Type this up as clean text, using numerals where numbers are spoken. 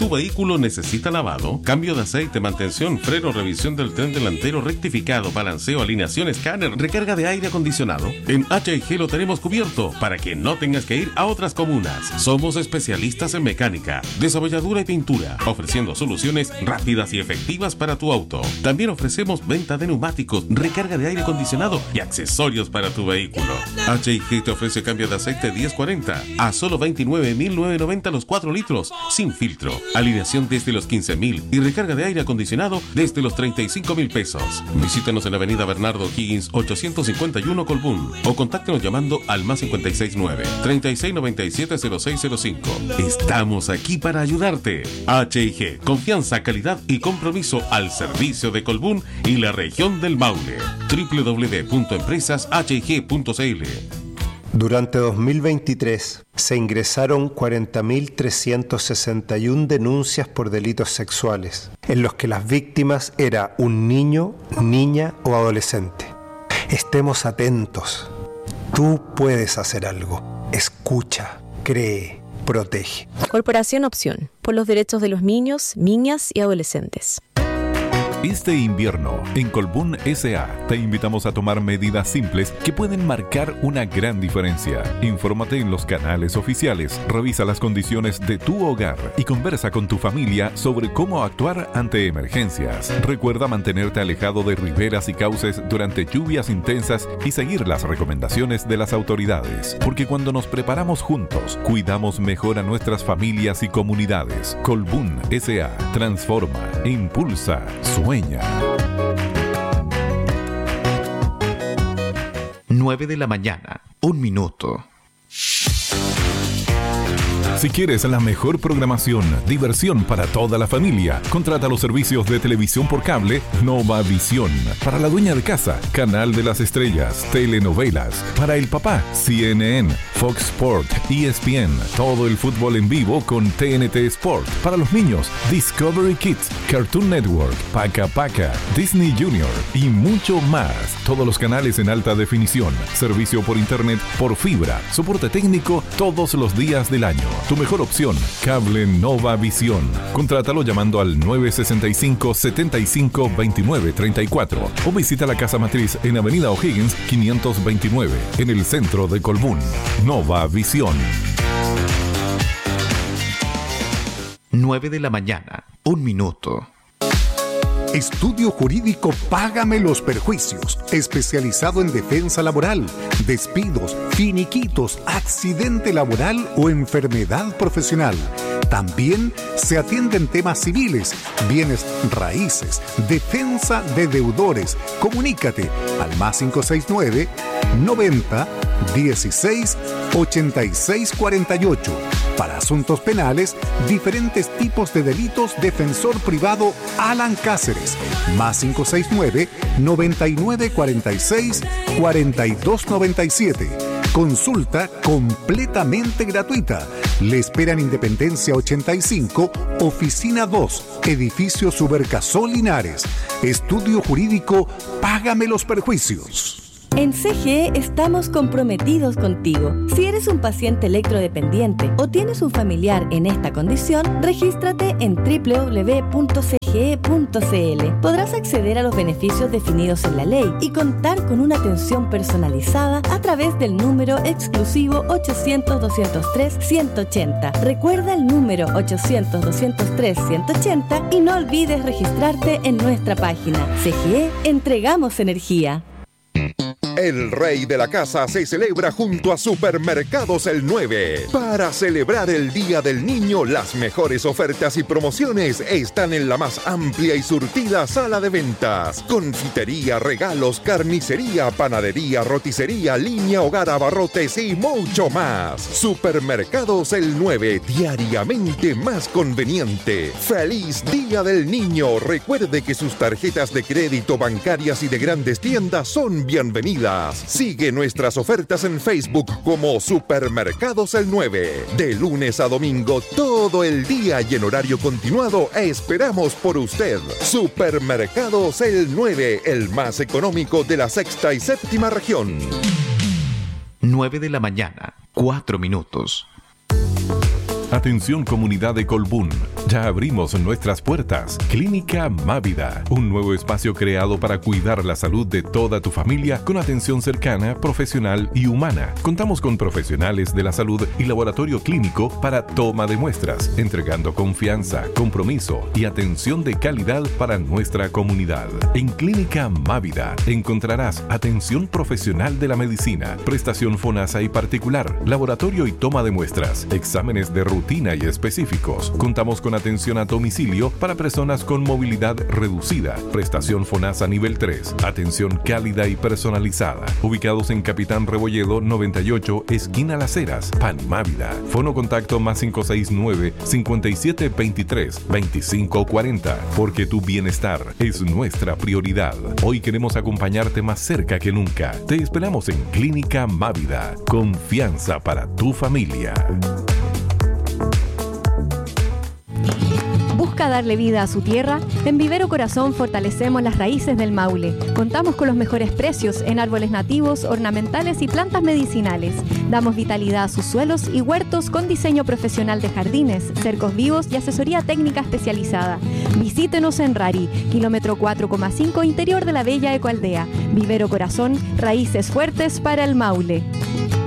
¿Tu vehículo necesita lavado? Cambio de aceite, mantención, freno, revisión del tren delantero, rectificado, balanceo, alineación, escáner, recarga de aire acondicionado. En H&G lo tenemos cubierto para que no tengas que ir a otras comunas. Somos especialistas en mecánica, desolladura y pintura, ofreciendo soluciones rápidas y efectivas para tu auto. También ofrecemos venta de neumáticos, recarga de aire acondicionado y accesorios para tu vehículo. H&G te ofrece cambio de aceite 1040 a solo 29.990 los 4 litros, sin filtro. Alineación desde los 15.000 y recarga de aire acondicionado desde los 35.000 pesos. Visítanos en la avenida Bernardo Higgins 851 Colbún o contáctenos llamando al más 569-3697-0605. Estamos aquí para ayudarte. H&G, confianza, calidad y compromiso al servicio de Colbún y la región del Maule. www.empresashg.cl. Durante 2023 se ingresaron 40.361 denuncias por delitos sexuales, en los que las víctimas era un niño, niña o adolescente. Estemos atentos. Tú puedes hacer algo. Escucha, cree, protege. Corporación Opción, por los derechos de los niños, niñas y adolescentes. Este invierno, en Colbún S.A., te invitamos a tomar medidas simples que pueden marcar una gran diferencia. Infórmate en los canales oficiales, revisa las condiciones de tu hogar y conversa con tu familia sobre cómo actuar ante emergencias. Recuerda mantenerte alejado de riberas y cauces durante lluvias intensas y seguir las recomendaciones de las autoridades, porque cuando nos preparamos juntos, cuidamos mejor a nuestras familias y comunidades. Colbún S.A. transforma, impulsa, sueña. 9 de la mañana, 1 minuto. Si quieres la mejor programación, diversión para toda la familia, contrata los servicios de televisión por cable Nova Visión. Para la dueña de casa, Canal de las Estrellas, telenovelas. Para el papá, CNN, Fox Sport, ESPN, todo el fútbol en vivo con TNT Sport. Para los niños, Discovery Kids, Cartoon Network, Paca Paca, Disney Junior y mucho más. Todos los canales en alta definición, servicio por internet, por fibra, soporte técnico todos los días del año. Tu mejor opción, Cable Nova Visión. Contrátalo llamando al 965-75-29-34 o visita la casa matriz en Avenida O'Higgins 529 en el centro de Colbún. Nova Visión. 9 de la mañana, 1 minuto. Estudio Jurídico Págame los Perjuicios, especializado en defensa laboral, despidos, finiquitos, accidente laboral o enfermedad profesional. También se atienden temas civiles, bienes raíces, defensa de deudores. Comunícate al más 569 90 16 86 48. Para asuntos penales, diferentes tipos de delitos, defensor privado Alan Cáceres, más 569 99 46 42 97. Consulta completamente gratuita. Le esperan Independencia 85, Oficina 2, Edificio Subercasol Linares. Estudio Jurídico Págame los Perjuicios. En CGE estamos comprometidos contigo. Si eres un paciente electrodependiente o tienes un familiar en esta condición, regístrate en www.cge.cl. Podrás acceder a los beneficios definidos en la ley y contar con una atención personalizada a través del número exclusivo 800-203-180. Recuerda el número 800-203-180 y no olvides registrarte en nuestra página. CGE, entregamos energía. El Rey de la Casa se celebra junto a Supermercados El 9. Para celebrar el Día del Niño, las mejores ofertas y promociones están en la más amplia y surtida sala de ventas. Confitería, regalos, carnicería, panadería, roticería, línea, hogar, abarrotes y mucho más. Supermercados El 9, diariamente más conveniente. ¡Feliz Día del Niño! Recuerde que sus tarjetas de crédito, bancarias y de grandes tiendas son bienvenidas. Sigue nuestras ofertas en Facebook como Supermercados El 9. De lunes a domingo, todo el día y en horario continuado, esperamos por usted. Supermercados El 9, el más económico de la sexta y séptima región. 9 de la mañana, 4 minutos. Atención comunidad de Colbún. Ya abrimos nuestras puertas. Clínica Mávida, un nuevo espacio creado para cuidar la salud de toda tu familia con atención cercana, profesional y humana. Contamos con profesionales de la salud y laboratorio clínico para toma de muestras, entregando confianza, compromiso y atención de calidad para nuestra comunidad. En Clínica Mávida encontrarás atención profesional de la medicina, prestación FONASA y particular, laboratorio y toma de muestras, exámenes de rutina y específicos. Contamos con atención a domicilio para personas con movilidad reducida, prestación FONASA nivel 3, atención cálida y personalizada. Ubicados en Capitán Rebolledo 98, esquina Las Heras, Panimávida. Fono contacto más 569-5723-2540. Porque tu bienestar es nuestra prioridad. Hoy queremos acompañarte más cerca que nunca. Te esperamos en Clínica Mávida. Confianza para tu familia. ¿Busca darle vida a su tierra? En Vivero Corazón fortalecemos las raíces del Maule. Contamos con los mejores precios en árboles nativos, ornamentales y plantas medicinales. Damos vitalidad a sus suelos y huertos con diseño profesional de jardines, cercos vivos y asesoría técnica especializada. Visítenos en Rari, kilómetro 4,5 interior de la bella Ecoaldea. Vivero Corazón, raíces fuertes para el Maule.